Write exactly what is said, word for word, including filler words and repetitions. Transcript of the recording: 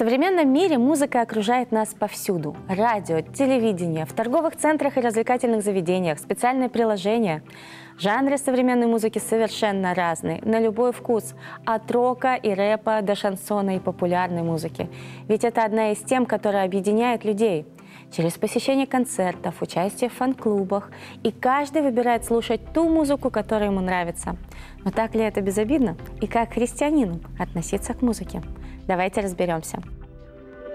современном мире музыка окружает нас повсюду. Радио, телевидение, в торговых центрах и развлекательных заведениях, специальные приложения. Жанры современной музыки совершенно разные, на любой вкус, от рока и рэпа до шансона и популярной музыки. Ведь это одна из тем, которая объединяет людей. Через посещение концертов, участие в фан-клубах. И каждый выбирает слушать ту музыку, которая ему нравится. Но так ли это безобидно? И как христианину относиться к музыке? Давайте разберемся.